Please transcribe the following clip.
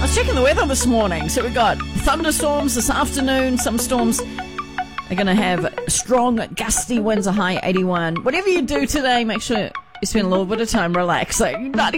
was checking the weather this morning. So we got thunderstorms this afternoon. Some storms are going to have strong, gusty winds, a high 81. Whatever you do today, make sure you spend a little bit of time relaxing.